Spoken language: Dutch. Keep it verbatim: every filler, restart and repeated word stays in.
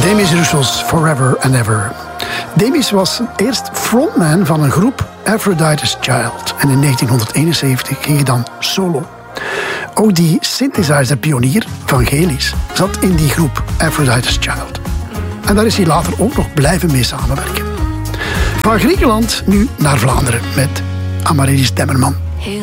Demis Roussos, Forever and Ever. Demis was eerst frontman van een groep, Aphrodite's Child. En in negentien eenenzeventig ging hij dan solo. Ook die synthesizer-pionier, Vangelis, zat in die groep, Aphrodite's Child. En daar is hij later ook nog blijven mee samenwerken. Van Griekenland nu naar Vlaanderen met Amaryllis Temmerman.